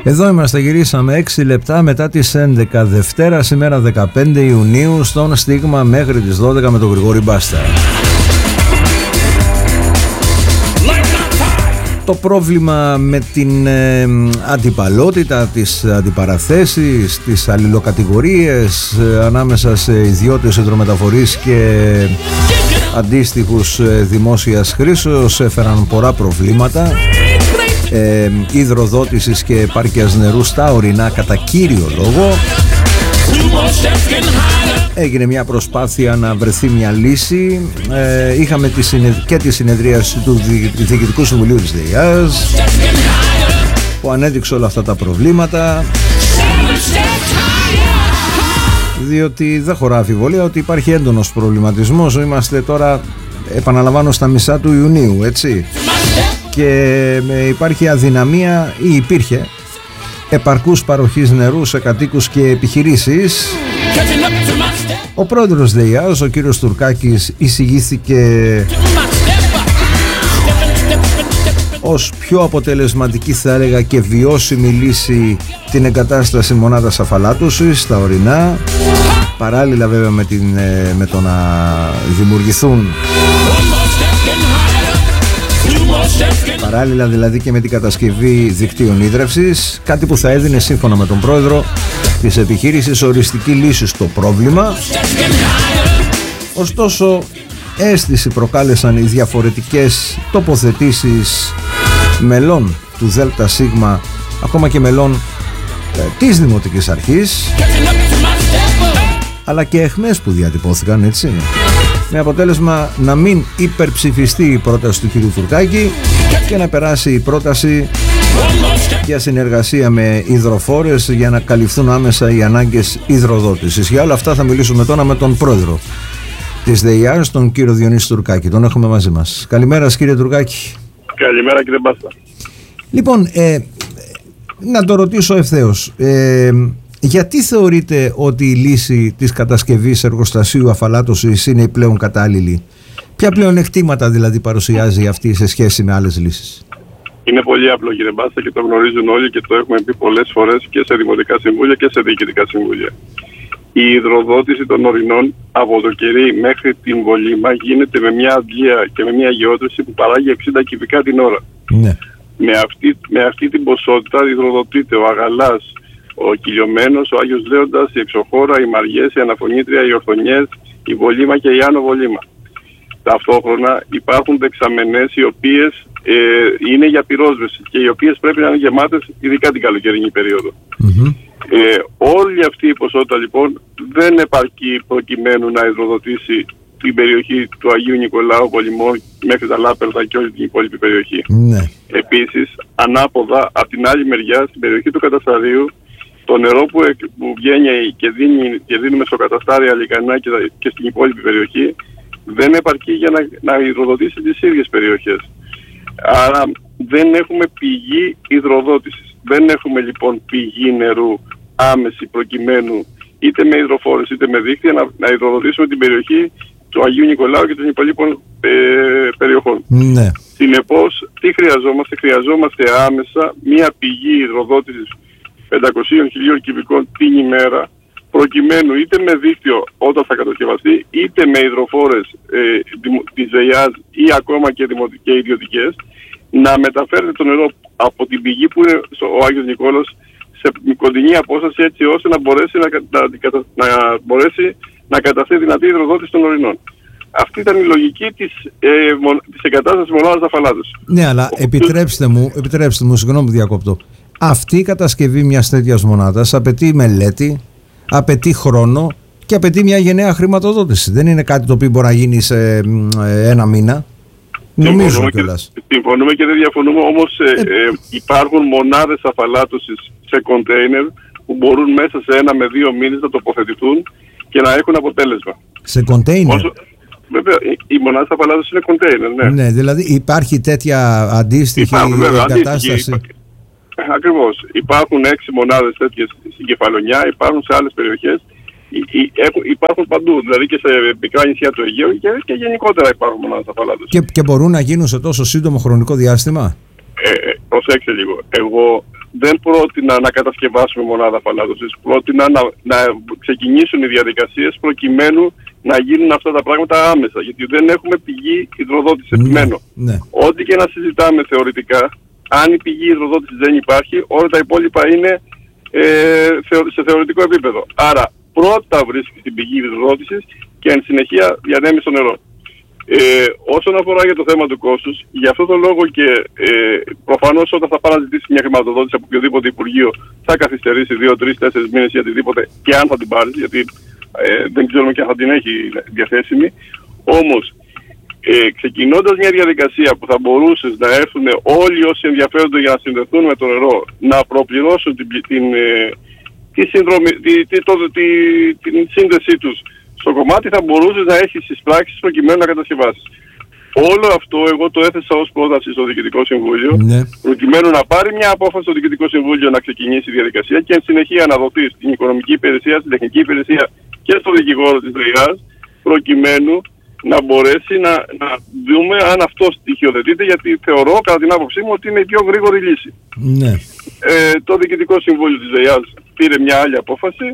Εδώ είμαστε, γυρίσαμε 6 λεπτά μετά τις 11 Δευτέρα, σήμερα 15 Ιουνίου, στον Στίγμα μέχρι τις 12 με τον Γρηγόρη Μπάστα. Το πρόβλημα με την αντιπαλότητα, τις αντιπαραθέσεις, τις αλληλοκατηγορίες ανάμεσα σε ιδιώτες υδρομεταφορείς και αντίστοιχους δημόσιας χρήσεως έφεραν πολλά προβλήματα υδροδότησης και επάρκειας νερού στα ορεινά κατά κύριο λόγο. Έγινε μια προσπάθεια να βρεθεί μια λύση. Είχαμε και τη συνεδρίαση του Διοικητικού Συμβουλίου της ΔΕΙΑΣ που ανέδειξε όλα αυτά τα προβλήματα, διότι δεν χωρά αμφιβολία ότι υπάρχει έντονος προβληματισμός. Είμαστε τώρα, επαναλαμβάνω, στα μισά του Ιουνίου, έτσι, και υπάρχει αδυναμία ή υπήρχε επαρκούς παροχής νερού σε κατοίκους και επιχειρήσεις. Ο πρόεδρος ΔΕΙΑΣ, ο κύριος Τουρκάκης, εισηγήθηκε ως πιο αποτελεσματική, θα έλεγα, και βιώσιμη λύση την εγκατάσταση μονάδας αφαλάτωσης στα ορεινά, παράλληλα βέβαια με το να δημιουργηθούν, παράλληλα δηλαδή και με την κατασκευή δικτύων ίδρευσης, κάτι που θα έδινε, σύμφωνα με τον πρόεδρο της επιχείρησης, οριστική λύση στο πρόβλημα. Ωστόσο, αίσθηση προκάλεσαν οι διαφορετικές τοποθετήσεις μελών του ΔΣ, ακόμα και μελών της Δημοτικής Αρχής, αλλά και αιχμές που διατυπώθηκαν, έτσι, με αποτέλεσμα να μην υπερψηφιστεί η πρόταση του κ. Τουρκάκη και να περάσει η πρόταση για συνεργασία με υδροφόρες για να καλυφθούν άμεσα οι ανάγκες υδροδότησης. Για όλα αυτά θα μιλήσουμε τώρα με τον πρόεδρο της ΔΕΙΑΣ, τον κύριο Διονύση Τουρκάκη. Τον έχουμε μαζί μας. Καλημέρα, κύριε Τουρκάκη. Καλημέρα, κύριε Μπάστα. Λοιπόν, να το ρωτήσω ευθέως. Γιατί θεωρείτε ότι η λύση της κατασκευής εργοστασίου αφαλάτωσης είναι η πλέον κατάλληλη? Ποια πλεονεκτήματα δηλαδή παρουσιάζει αυτή σε σχέση με άλλες λύσεις? Είναι πολύ απλό, κύριε Μπάστα, και το γνωρίζουν όλοι και το έχουμε πει πολλές φορές και σε δημοτικά συμβούλια και σε διοικητικά συμβούλια. Η υδροδότηση των ορεινών από το κερί μέχρι την Βολήμα γίνεται με μια αντλία και με μια γεώτρηση που παράγει 60 κυβικά την ώρα. Ναι. Με αυτή την ποσότητα υδροδοτείται ο Αγαλάς, ο Κιλιομένος, ο Άγιος Λέοντας, η Εξοχώρα, οι Μαριές, η Αναφωνήτρια, οι Ορθονιές, η Βολήμα και η Άνω Βολήμα. Ταυτόχρονα υπάρχουν δεξαμενές οι οποίες είναι για πυρόσβεση και οι οποίες πρέπει να είναι γεμάτες, ειδικά την καλοκαιρινή περίοδο. Όλη αυτή η ποσότητα λοιπόν δεν επαρκεί προκειμένου να υδροδοτήσει την περιοχή του Αγίου Νικολάου, Πολυμών μέχρι τα Λάπερδα και όλη την υπόλοιπη περιοχή. Επίσης, ανάποδα, από την άλλη μεριά, στην περιοχή του Κατασταρίου, το νερό που βγαίνει και δίνουμε στο καταστάρι Λικανά και στην υπόλοιπη περιοχή δεν επαρκεί για να υδροδοτήσει τις ίδιες περιοχές. Άρα δεν έχουμε πηγή υδροδότησης. Δεν έχουμε λοιπόν πηγή νερού άμεση προκειμένου είτε με υδροφόρες είτε με δίκτυα να υδροδοτήσουμε την περιοχή του Αγίου Νικολάου και των υπολείπων περιοχών. Ναι. Συνεπώς, τι χρειαζόμαστε? Χρειαζόμαστε άμεσα μία πηγή υδροδότησης 500.000 κυβικών την ημέρα, προκειμένου είτε με δίκτυο όταν θα κατασκευαστεί, είτε με υδροφόρες της ΔΕΙΑΣ ή ακόμα και ιδιωτικές, να μεταφέρεται το νερό από την πηγή που είναι ο Άγιος Νικόλαος σε κοντινή απόσταση, έτσι ώστε να μπορέσει να καταστεί δυνατή υδροδότηση των ορεινών. Αυτή ήταν η λογική της εγκατάστασης μονάδας αφαλάτωσης. Ναι, αλλά επιτρέψτε μου, συγγνώμη που διακόπτω. Αυτή η κατασκευή μιας τέτοιας μονάδας απαιτεί μελέτη, απαιτεί χρόνο και απαιτεί μια γενναία χρηματοδότηση. Δεν είναι κάτι το οποίο μπορεί να γίνει σε ένα μήνα. Νομίζω κιόλας. Συμφωνούμε και δεν διαφωνούμε, όμως υπάρχουν μονάδες αφαλάτωσης σε κοντέινερ που μπορούν μέσα σε 1 με 2 μήνες να τοποθετηθούν και να έχουν αποτέλεσμα. Σε κοντέινερ? Βέβαια, οι μονάδες αφαλάτωσης είναι κοντέινερ, ναι. Ναι, δηλαδή υπάρχει τέτοια αντίστοιχη εγκατάσταση? Ακριβώς. Υπάρχουν 6 μονάδες τέτοιες στην Κεφαλονιά, υπάρχουν σε άλλες περιοχές, υπάρχουν παντού, δηλαδή και σε μικρά νησιά του Αιγαίου και γενικότερα υπάρχουν μονάδες αφαλάτωσης. Και μπορούν να γίνουν σε τόσο σύντομο χρονικό διάστημα? Προσέξτε λίγο. Εγώ δεν πρότεινα να κατασκευάσουμε μονάδα αφαλάτωσης. Πρότεινα να ξεκινήσουν οι διαδικασίες προκειμένου να γίνουν αυτά τα πράγματα άμεσα. Γιατί δεν έχουμε πηγή υδροδότησης. Επιμένω. Ναι. Ό,τι και να συζητάμε θεωρητικά, αν η πηγή υδροδότησης δεν υπάρχει, όλα τα υπόλοιπα είναι σε θεωρητικό επίπεδο. Άρα πρώτα βρίσκεις την πηγή υδροδότησης και εν συνεχεία διανέμεις το νερό. Όσον αφορά για το θέμα του κόστους, γι' αυτό το λόγο και προφανώς όταν θα πάρει να ζητήσει μια χρηματοδότηση από οποιοδήποτε Υπουργείο θα καθυστερήσει 2, 3, 4 μήνες ή οτιδήποτε, και αν θα την πάρει, γιατί δεν ξέρουμε και αν θα την έχει διαθέσιμη. Όμως, ξεκινώντας μια διαδικασία που θα μπορούσες να έρθουν όλοι όσοι ενδιαφέρονται για να συνδεθούν με το νερό, να προπληρώσουν την σύνδεσή τους στο κομμάτι, θα μπορούσες να έχεις τις πράξεις προκειμένου να κατασκευάσεις. Όλο αυτό εγώ το έθεσα ως πρόταση στο Διοικητικό Συμβούλιο, προκειμένου να πάρει μια απόφαση στο Διοικητικό Συμβούλιο να ξεκινήσει η διαδικασία και εν συνεχεία να δοθεί στην οικονομική υπηρεσία, στην τεχνική υπηρεσία και στο δικηγόρο της ΔΕΙΑΣ, προκειμένου να μπορέσει να δούμε αν αυτό στοιχειοθετείται, γιατί θεωρώ κατά την άποψή μου ότι είναι η πιο γρήγορη λύση. Ναι. Το Διοικητικό Συμβούλιο της ΔΕΙΑΣ πήρε μια άλλη απόφαση,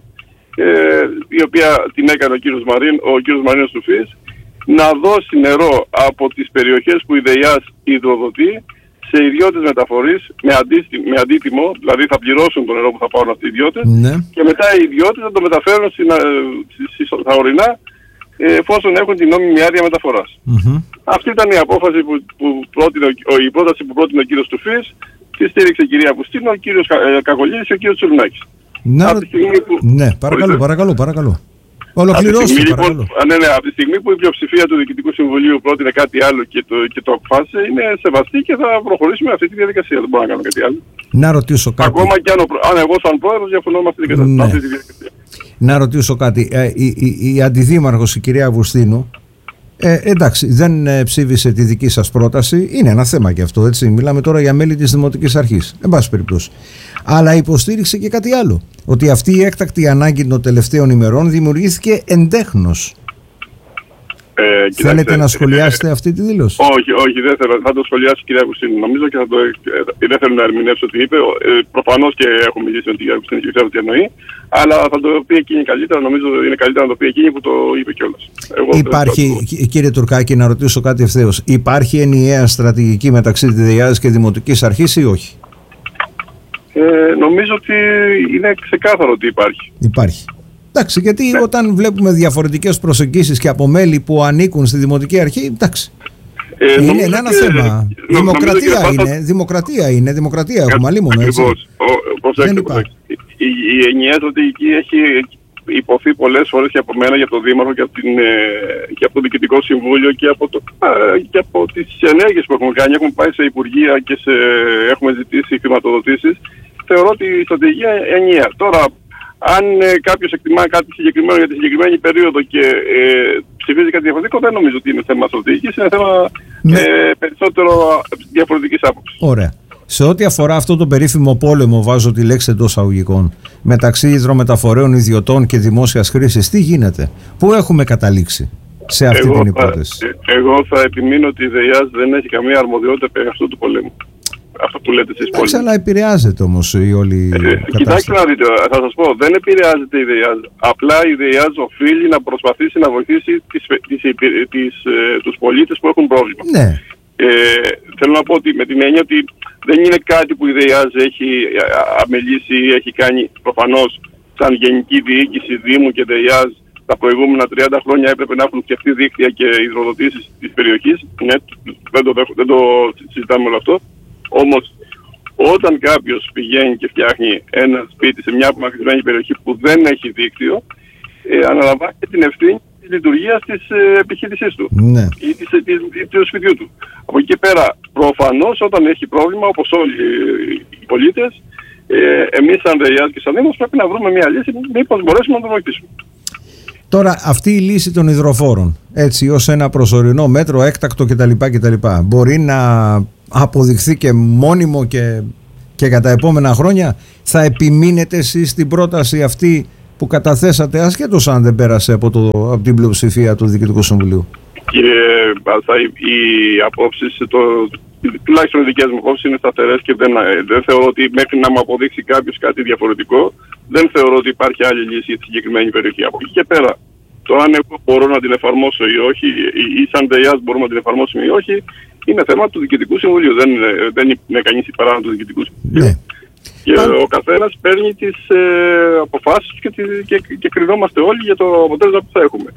η οποία την έκανε ο κύριος Μαρίνος Τουφής, να δώσει νερό από τις περιοχές που η ΔΕΙΑΣ υδροδοτεί σε ιδιώτες μεταφορείς με αντίτιμο, δηλαδή θα πληρώσουν το νερό που θα πάρουν αυτοί οι ιδιώτες, ναι, και μετά οι ιδιώτες θα το μεταφέρουν στα ορεινά, εφόσον έχουν την νόμιμη άδεια μεταφοράς. Αυτή ήταν η απόφαση η πρόταση που πρότεινε ο κύριος Τουφής, τη στήριξε η κυρία Βουστίνο, ο κύριος Κακολίδης και ο κύριος Τσουρνάκης. Ναι, παρακαλώ. Ολοκληρώστε, παρακαλώ. Από τη στιγμή που η πλειοψηφία του Διοικητικού Συμβουλίου πρότεινε κάτι άλλο και το αποφάσισε, είναι σεβαστή και θα προχωρήσουμε αυτή τη διαδικασία. Δεν μπορώ να κάνω κάτι άλλο. Να ρωτήσω κάτι. Ακόμα και αν εγώ σαν πρόεδρος διαφωνώ με αυτή τη διαδικασία. Να ρωτήσω κάτι. Η αντιδήμαρχος, η κυρία Βουστίνου, εντάξει, δεν ψήφισε τη δική σας πρόταση. Είναι ένα θέμα και αυτό, έτσι. Μιλάμε τώρα για μέλη της Δημοτικής Αρχής. Εν πάση περιπτώσει. Αλλά υποστήριξε και κάτι άλλο. Ότι αυτή η έκτακτη ανάγκη των τελευταίων ημερών δημιουργήθηκε εντέχνος. Θέλετε να σχολιάσετε αυτή τη δήλωση? Όχι, δεν θέλω. Θα το σχολιάσει η κυρία Βουστίνου. Νομίζω και δεν θέλω να ερμηνεύσω τι είπε. Προφανώς και έχω μιλήσει με την κυρία Βουστίνου και ξέρω τι εννοεί. Αλλά θα το πει εκείνη καλύτερα. Νομίζω είναι καλύτερα να το πει εκείνη που το είπε κιόλας. Υπάρχει, κύριε Τουρκάκη, να ρωτήσω κάτι ευθέως. Υπάρχει ενιαία στρατηγική μεταξύ της ΔΕΙΑΣ και Δημοτικής Αρχής ή όχι? Νομίζω ότι είναι ξεκάθαρο ότι υπάρχει. Υπάρχει. Εντάξει, γιατί όταν βλέπουμε διαφορετικές προσεγγίσεις και από μέλη που ανήκουν στη Δημοτική Αρχή, εντάξει. Είναι ένα θέμα. Δημοκρατία είναι. Δημοκρατία έχουμε, αλλήμον, έτσι. Προσέξτε. Η ενιαία στρατηγική έχει υποθεί πολλές φορές και από μένα, για τον Δήμαρχο και από το Διοικητικό Συμβούλιο και από τις ενέργειες που έχουμε κάνει. Έχουμε πάει σε υπουργεία και έχουμε ζητήσει χρηματοδοτήσεις. Θεωρώ ότι η στρατηγία είναι ενιαία. Τώρα, αν κάποιος εκτιμά κάτι συγκεκριμένο για τη συγκεκριμένη περίοδο και ψηφίζει κάτι διαφορετικό, δεν νομίζω ότι είναι θέμα στρατηγικής, είναι θέμα περισσότερο διαφορετικής άποψης. Ωραία. Σε ό,τι αφορά αυτό το περίφημο πόλεμο, βάζω τη λέξη εντός αγωγικών, μεταξύ υδρομεταφορέων ιδιωτών και δημόσιας χρήσης, τι γίνεται? Πού έχουμε καταλήξει σε αυτή την υπόθεση? Εγώ θα επιμείνω ότι η ΔΕΙΑΣ δεν έχει καμία αρμοδιότητα περί αυτού του πολέμου. Αυτό που λέτε εσείς πόλεμο. Αλλά επηρεάζεται όμως η όλη κατάσταση. Κοιτάξτε να δείτε, θα σας πω, δεν επηρεάζεται η ΔΕΙΑΣ. Απλά η ΔΕΙΑΣ οφείλει να προσπαθήσει να βοηθήσει τους πολίτες που έχουν πρόβλημα. Ναι. Θέλω να πω ότι με την έννοια ότι δεν είναι κάτι που η ΔΕΙΑΣ έχει αμελήσει ή έχει κάνει προφανώς σαν Γενική Διοίκηση Δήμου και ΔΕΙΑΣ. Τα προηγούμενα 30 χρόνια έπρεπε να έχουν φτιαχτεί δίκτυα και υδροδοτήσεις της περιοχής. Ναι, δεν το συζητάμε όλο αυτό. Όμως, όταν κάποιος πηγαίνει και φτιάχνει ένα σπίτι σε μια απομακρυσμένη περιοχή που δεν έχει δίκτυο, αναλαμβάνει την ευθύνη της λειτουργίας της επιχείρησής του, ναι, ή του σπιτιού του. Από εκεί και πέρα, προφανώς όταν έχει πρόβλημα, όπως όλοι οι πολίτες, εμείς σαν ΔΕΙΑΣ και σαν Δήμος πρέπει να βρούμε μια λύση, μήπως μπορέσουμε να το βοηθήσουμε. Τώρα, αυτή η λύση των υδροφόρων, έτσι, ως ένα προσωρινό μέτρο, έκτακτο κτλ. Μπορεί να αποδειχθεί και μόνιμο και για τα επόμενα χρόνια? Θα επιμείνετε εσείς στην πρόταση αυτή που καταθέσατε, ασχέτως αν δεν πέρασε από την πλειοψηφία του Διοικητικού Συμβουλίου? Κύριε Μπαλθά, οι απόψεις τουλάχιστον οι δικές μου απόψεις είναι σταθερές και δεν θεωρώ ότι μέχρι να μου αποδείξει κάποιος κάτι διαφορετικό, δεν θεωρώ ότι υπάρχει άλλη λύση για τη συγκεκριμένη περιοχή. Από εκεί και πέρα, το αν εγώ μπορώ να την εφαρμόσω ή όχι, ή σαν ΔΕΙΑΣ μπορούμε να την εφαρμόσουμε ή όχι, είναι θέμα του Διοικητικού Συμβουλίου. Δεν είναι κανείς υπεράνω του Διοικητικού Συμβουλίου. Ναι. Και ο καθένας παίρνει τις αποφάσεις και κρινόμαστε όλοι για το αποτέλεσμα που θα έχουμε.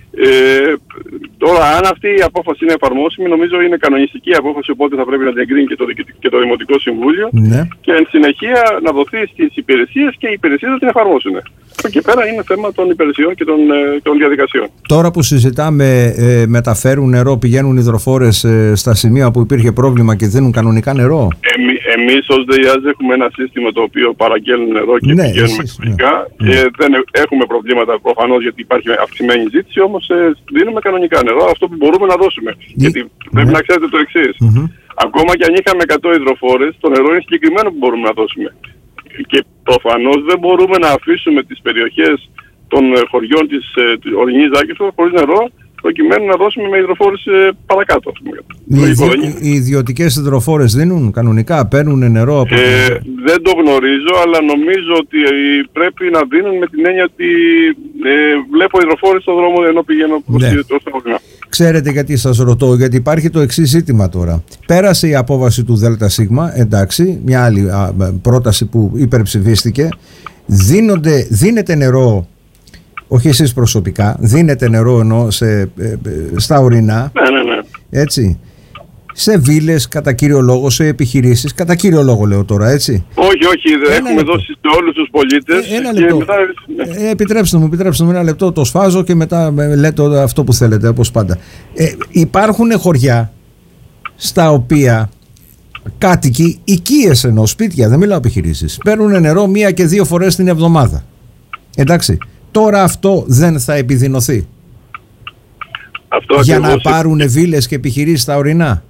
Τώρα, αν αυτή η απόφαση είναι εφαρμόσιμη, νομίζω είναι κανονιστική απόφαση, οπότε θα πρέπει να την εγκρίνει και το Δημοτικό Συμβούλιο, ναι. Και εν συνεχεία να δοθεί στις υπηρεσίες και οι υπηρεσίες να την εφαρμόσουν. Και πέρα είναι θέμα των υπηρεσιών και των διαδικασιών. Τώρα που συζητάμε, μεταφέρουν νερό, πηγαίνουν υδροφόρες στα σημεία που υπήρχε πρόβλημα και δίνουν κανονικά νερό. Εμείς ως ΔΕΙΑΣ έχουμε ένα σύστημα το οποίο παραγγέλνουν νερό και πηγαίνουμε κανονικά. Δεν έχουμε προβλήματα προφανώς γιατί υπάρχει αυξημένη ζήτηση, όμως δίνουμε κανονικά νερό, αυτό που μπορούμε να δώσουμε. Γιατί πρέπει να ξέρετε το εξής. Ακόμα και αν είχαμε 100 υδροφόρες, το νερό είναι συγκεκριμένο που μπορούμε να δώσουμε. Και προφανώς δεν μπορούμε να αφήσουμε τις περιοχές των χωριών της ορεινής Ζάκυνθος χωρίς νερό, προκειμένου να δώσουμε με υδροφόρες παρακάτω. Οι ιδιωτικές υδροφόρες δίνουν κανονικά, παίρνουν νερό από δεν το γνωρίζω, αλλά νομίζω ότι πρέπει να δίνουν με την έννοια ότι βλέπω υδροφόρες στον δρόμο ενώ πηγαίνω προς τα ορεινά. Ξέρετε γιατί σας ρωτώ, γιατί υπάρχει το εξής ζήτημα τώρα. Πέρασε η απόβαση του ΔΣ, εντάξει, μια άλλη πρόταση που υπερψηφίστηκε. Δίνεται νερό, όχι εσείς προσωπικά, δίνεται νερό ενώ στα ορεινά, έτσι, σε βίλες κατά κύριο λόγο, σε επιχειρήσεις, κατά κύριο λόγο λέω τώρα, έτσι. Όχι, δεν έχουμε δώσει σε όλους τους πολίτες. Ένα λεπτό. Μετά... Επιτρέψτε μου ένα λεπτό, το σφάζω και μετά λέτε αυτό που θέλετε, όπως πάντα. Υπάρχουν χωριά στα οποία κάτοικοι, οικίες εννοώ, σπίτια, δεν μιλάω επιχειρήσεις, παίρνουν νερό 1 και 2 φορές την εβδομάδα. Εντάξει. Τώρα αυτό δεν θα επιδεινωθεί για να πάρουν βίλες και επιχειρήσεις στα ορεινά.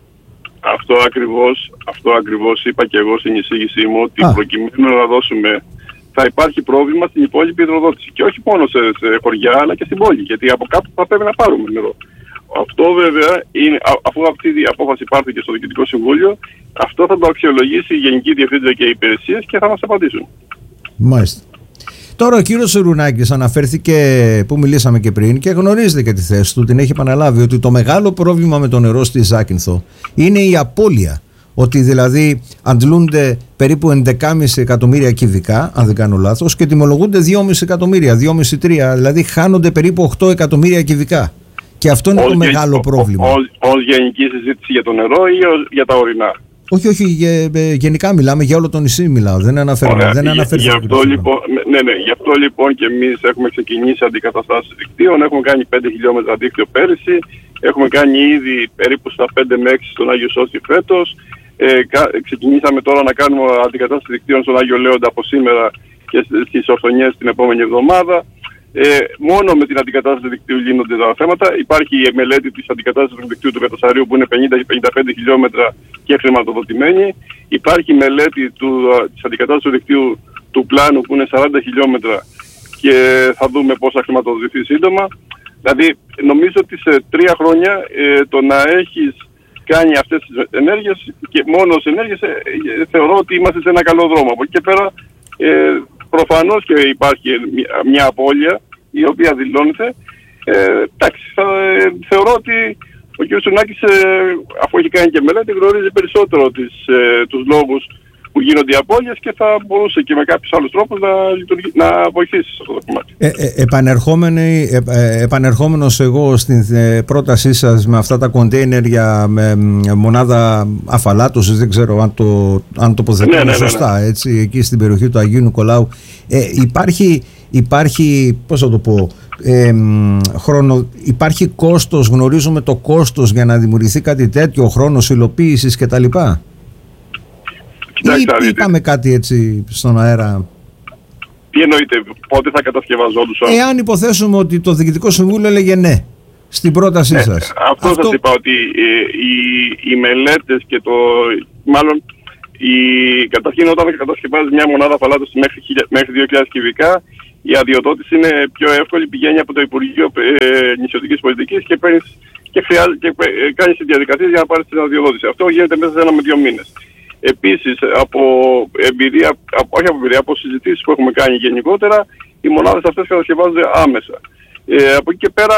Αυτό ακριβώς είπα και εγώ στην εισήγησή μου, ότι προκειμένου να δώσουμε, θα υπάρχει πρόβλημα στην υπόλοιπη υδροδότηση. Και όχι μόνο σε χωριά, αλλά και στην πόλη, γιατί από κάπου θα πρέπει να πάρουμε νερό. Αυτό βέβαια, αφού αυτή η απόφαση πάρθηκε στο Διοικητικό Συμβούλιο, αυτό θα το αξιολογήσει η Γενική Διευθύντρια και οι υπηρεσίες και θα μας απαντήσουν. Μάλιστα. Τώρα ο κύριος Σιρουνάκης αναφέρθηκε, που μιλήσαμε και πριν, και γνωρίζετε και τη θέση του, την έχει επαναλάβει, ότι το μεγάλο πρόβλημα με το νερό στη Ζάκυνθο είναι η απώλεια. Ότι δηλαδή αντλούνται περίπου 11,5 εκατομμύρια κυβικά, αν δεν κάνω λάθος, και τιμολογούνται 2,5 εκατομμύρια, 2,5-3, δηλαδή χάνονται περίπου 8 εκατομμύρια κυβικά. Και αυτό είναι το μεγάλο πρόβλημα. Ως γενική συζήτηση για το νερό ή για τα ορεινά? Όχι, γενικά μιλάμε, για όλο το νησί μιλάω, δεν αναφέρομαι. Γι' αυτό λοιπόν και εμείς έχουμε ξεκινήσει αντικαταστάσεις δικτύων, έχουμε κάνει 5 χιλιόμετρα δίκτυο πέρυσι, έχουμε κάνει ήδη περίπου στα 5 με 6 στον Άγιο Σώστη φέτος, ξεκινήσαμε τώρα να κάνουμε αντικατάσταση δικτύων στον Άγιο Λέοντα από σήμερα και στις Ορθονιές την επόμενη εβδομάδα. Μόνο με την αντικατάσταση του δικτύου λύνονται τα θέματα. Υπάρχει η μελέτη της αντικατάστασης του δικτύου του Κατασαρίου που είναι 50-55 χιλιόμετρα και χρηματοδοτημένη. Υπάρχει η μελέτη της αντικατάστασης του δικτύου του πλάνου που είναι 40 χιλιόμετρα και θα δούμε πώς θα χρηματοδοτηθεί σύντομα. Δηλαδή νομίζω ότι σε 3 χρόνια το να έχεις κάνει αυτές τις ενέργειες και μόνο σε ενέργειες θεωρώ ότι είμαστε σε ένα καλό δρόμο. Από εκεί και πέρα προφανώς και υπάρχει μια απώλεια η οποία δηλώνεται. Εντάξει, θεωρώ ότι ο κ. Σιρουνάκης, αφού έχει κάνει και μελέτη, γνωρίζει περισσότερο τους λόγους που γίνονται οι απώλειες και θα μπορούσε και με κάποιους άλλους τρόπους να βοηθήσει σε αυτό το κομμάτι. Επανερχόμενος εγώ στην πρότασή σας με αυτά τα κοντέινερ για μονάδα αφαλάτωσης, δεν ξέρω αν τοποθετούμε σωστά, έτσι, εκεί στην περιοχή του Αγίου Νικολάου, υπάρχει, πώς θα το πω, υπάρχει κόστος, γνωρίζουμε το κόστος για να δημιουργηθεί κάτι τέτοιο, χρόνος υλοποίησης κτλ. Ή είπαμε κάτι έτσι στον αέρα? Τι εννοείτε, πότε θα κατασκευαζόντουσαν? Εάν υποθέσουμε ότι το Διοικητικό Συμβούλιο έλεγε ναι στην πρότασή σας. Αυτό σας είπα, ότι οι μελέτες και καταρχήν όταν κατασκευάζει μια μονάδα αφαλάτωσης μέχρι 2.000 κυβικά, η αδειοδότηση είναι πιο εύκολη, πηγαίνει από το Υπουργείο Νησιωτικής Πολιτικής και παίρνεις και κάνεις τη διαδικασία για να πάρεις την αδειοδότηση. Αυτό γίνεται μέσα σε 1 με 2 μήνες. Επίσης, από συζητήσεις που έχουμε κάνει γενικότερα, οι μονάδες αυτές κατασκευάζονται άμεσα. Από εκεί και πέρα,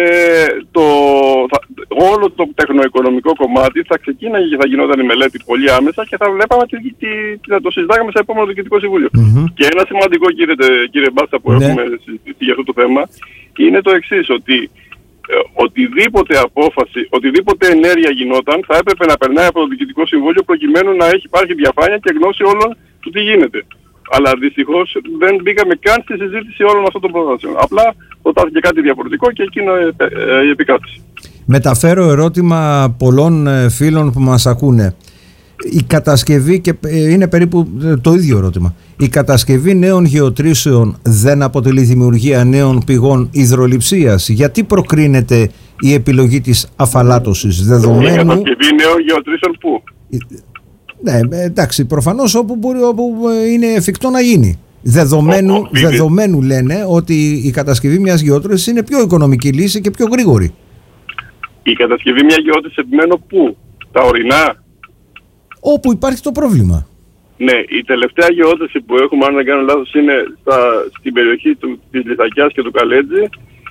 όλο το τεχνοοικονομικό κομμάτι θα ξεκίναγε και θα γινόταν η μελέτη πολύ άμεσα και θα βλέπαμε να το συζητάγαμε σε επόμενο Διοικητικό Συμβούλιο. Και ένα σημαντικό, κύριε Μπάστα, που έχουμε συζητήσει για αυτό το θέμα, είναι το εξής, ότι οτιδήποτε απόφαση, οτιδήποτε ενέργεια γινόταν, θα έπρεπε να περνάει από το Διοικητικό Συμβούλιο προκειμένου να υπάρχει διαφάνεια και γνώση όλων του τι γίνεται. Αλλά δυστυχώς δεν μπήκαμε καν στη συζήτηση όλων αυτών των προτάσεων. Απλά προτάθηκε κάτι διαφορετικό και εκείνο η επικράτηση. Μεταφέρω ερώτημα πολλών φίλων που μας ακούνε. Η κατασκευή, και είναι περίπου το ίδιο ερώτημα, η κατασκευή νέων γεωτρήσεων δεν αποτελεί δημιουργία νέων πηγών υδρολειψίας? Γιατί προκρίνεται η επιλογή της αφαλάτωσης δεδομένου? Η κατασκευή νέων γεωτρήσεων πού? Ναι, εντάξει, προφανώς όπου είναι εφικτό να γίνει. Δεδομένου λένε ότι η κατασκευή μιας γεώτρησης είναι πιο οικονομική λύση και πιο γρήγορη. Η κατασκευή μιας γεώτρησης επιμένω πού? Τα ορεινά? Όπου υπάρχει το πρόβλημα. Ναι, η τελευταία γεώτρηση που έχουμε, αν δεν κάνω λάθος, είναι στην περιοχή της Λιθακιάς και του Καλέτζη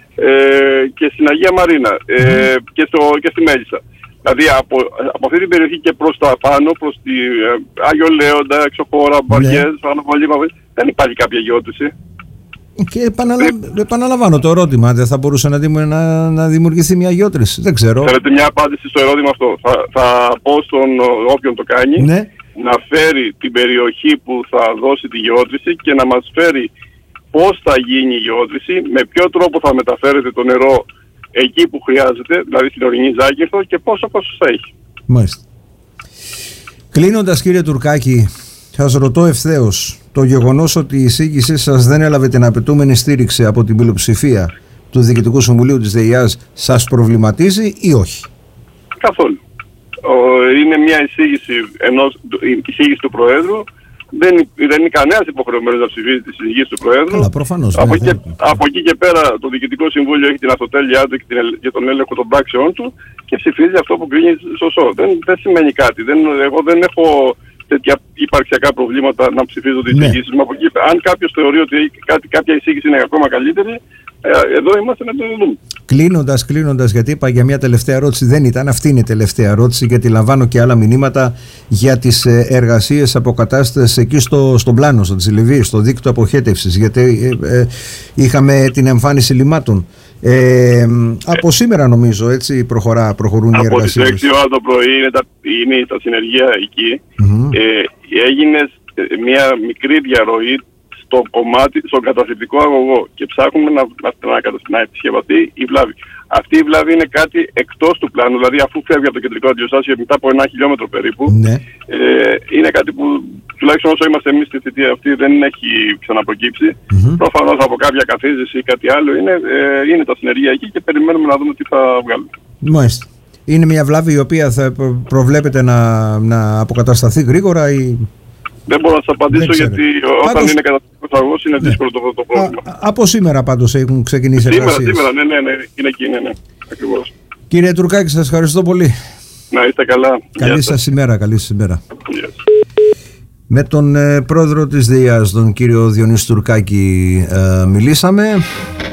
και στην Αγία Μαρίνα και στη Μέλισσα. Δηλαδή από αυτή την περιοχή και προς τα πάνω, προς τη Άγιο Λέοντα, Εξοχώρα, Βαριές, Αναβολήμα, δεν υπάρχει κάποια γεώτρηση. Και επαναλαμβάνω το ερώτημα, δεν θα μπορούσε να δημιουργηθεί μια γεώτρηση? Δεν ξέρω. Θέλετε μια απάντηση στο ερώτημα αυτό? Θα πω στον όποιον το κάνει, ναι, να φέρει την περιοχή που θα δώσει τη γεώτρηση και να μας φέρει πώς θα γίνει η γεώτρηση, με ποιο τρόπο θα μεταφέρεται το νερό εκεί που χρειάζεται, δηλαδή στην ορεινή Ζάκυνθο, και πόσο κόστος θα έχει. Μάλιστα. Κλείνοντας, κύριε Τουρκάκη, σας ρωτώ ευθέως, το γεγονός ότι η εισήγησή σας δεν έλαβε την απαιτούμενη στήριξη από την πλειοψηφία του Διοικητικού Συμβουλίου της ΔΕΙΑΣ σας προβληματίζει ή όχι? Καθόλου. Είναι μια εισήγηση του Προέδρου. Δεν είναι κανένας υποχρεωμένος να ψηφίζει τις εισηγήσεις του Προέδρου. Καλά, προφανώς. Από εκεί και πέρα το Διοικητικό Συμβούλιο έχει την αυτοτέλειά του και τον έλεγχο των πράξεών του και ψηφίζει αυτό που κρίνει σωστό. Δεν σημαίνει κάτι. Εγώ δεν έχω τέτοια υπαρξιακά προβλήματα να ψηφίζω τις εισηγήσεις μου. Αν κάποιος θεωρεί ότι κάποια εισήγηση είναι ακόμα καλύτερη, εδώ είμαστε να το δούμε. Κλείνοντας, γιατί είπα για μια τελευταία ερώτηση, δεν ήταν. Αυτή είναι η τελευταία ερώτηση, γιατί λαμβάνω και άλλα μηνύματα για τις εργασίες αποκατάστασης εκεί στον πλάνο, στη Λιβύη, στο δίκτυο αποχέτευσης, γιατί είχαμε την εμφάνιση λιμάτων. Από σήμερα νομίζω έτσι προχωρούν οι εργασίες. Από τις 6 ώρα το πρωί είναι τα συνεργεία εκεί. Έγινε μια μικρή διαρροή στον κατασκευαστικό αγωγό και ψάχνουμε να επισκευαστεί η βλάβη. Αυτή η βλάβη είναι κάτι εκτός του πλάνου, δηλαδή αφού φεύγει από το κεντρικό αντιοστάσιο μετά από 1 χιλιόμετρο περίπου, είναι κάτι που τουλάχιστον όσο είμαστε εμείς στη θητεία αυτή δεν έχει ξαναπροκύψει. Προφανώς από κάποια καθίζηση ή κάτι άλλο είναι τα συνεργεία εκεί και περιμένουμε να δούμε τι θα βγάλουμε. Μάλιστα. Είναι μια βλάβη η οποία θα προβλέπεται να αποκατασταθεί γρήγορα ή... Δεν μπορώ να σας απαντήσω γιατί όταν είναι κατασκευαστικός αγωγός είναι δύσκολο το πρόβλημα. Από σήμερα πάντως έχουν ξεκινήσει εργασίες. Σήμερα, ναι, είναι εκεί, ναι, ακριβώς. Κύριε Τουρκάκη, σας ευχαριστώ πολύ. Να είστε καλά. Καλή σας ημέρα. Με τον πρόεδρο της ΔΕΙΑΣ, τον κύριο Διονύση Τουρκάκη, μιλήσαμε.